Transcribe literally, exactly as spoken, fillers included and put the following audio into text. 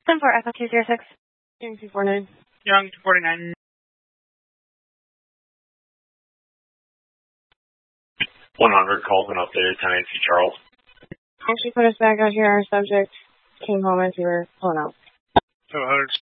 ten four Echo two zero six. Young two four nine. Young two forty-nine. one hundred calls and updated ten eight Charles. Actually put us back out here. Our subject came home as we were pulling out. So one hundred.